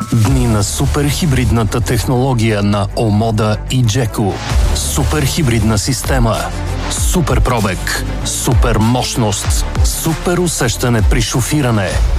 Дни на суперхибридната технология на Омода и Джеко. Суперхибридна система. Супер пробег. Супер мощност. Супер усещане при шофиране.